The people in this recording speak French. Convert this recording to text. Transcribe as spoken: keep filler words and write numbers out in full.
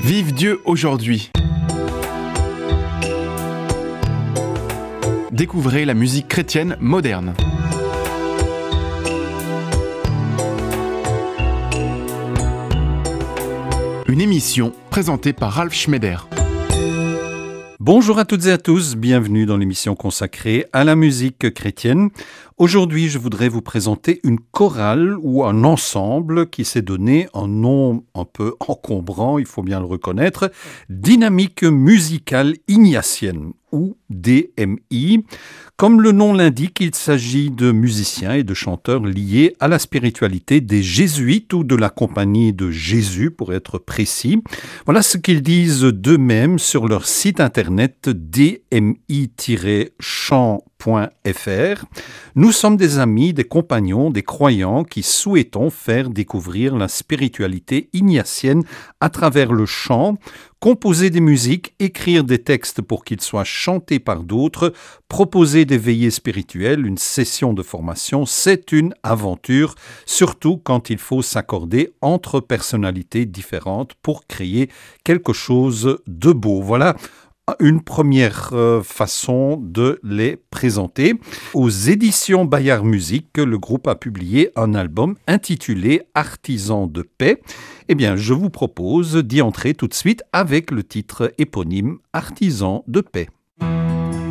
Vive Dieu aujourd'hui. Découvrez la musique chrétienne moderne. Une émission présentée par Ralph Schneider. Bonjour à toutes et à tous, bienvenue dans l'émission consacrée à la musique chrétienne. Aujourd'hui, je voudrais vous présenter une chorale ou un ensemble qui s'est donné un nom un peu encombrant, il faut bien le reconnaître, Dynamique musicale ignatienne ou D M I. Comme le nom l'indique, il s'agit de musiciens et de chanteurs liés à la spiritualité des jésuites ou de la compagnie de Jésus, pour être précis. Voilà ce qu'ils disent d'eux-mêmes sur leur site internet d m i tiret chant point f r. Nous sommes des amis, des compagnons, des croyants qui souhaitons faire découvrir la spiritualité ignatienne à travers le chant, composer des musiques, écrire des textes pour qu'ils soient chantés par d'autres, proposer des veillées spirituelles, une session de formation, c'est une aventure, surtout quand il faut s'accorder entre personnalités différentes pour créer quelque chose de beau. Voilà une première euh, façon de les présenter. Aux éditions Bayard Musique, le groupe a publié un album intitulé Artisans de paix. Eh bien, je vous propose d'y entrer tout de suite avec le titre éponyme Artisans de paix.